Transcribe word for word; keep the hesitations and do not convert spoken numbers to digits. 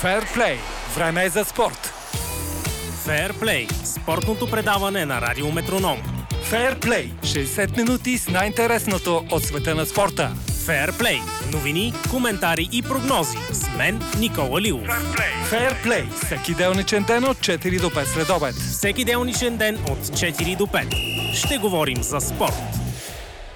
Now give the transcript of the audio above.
Фейрплей. Време е за спорт. Фейрплей. Спортното предаване на Радио Метроном. Фейрплей. шейсет минути с най-интересното от света на спорта. Фейрплей. Новини, коментари и прогнози. С мен Никола Лилов. Фейрплей. Всеки делничен ден от четири до пет след обед. Всеки делничен ден от четири до пет. Ще говорим за спорт.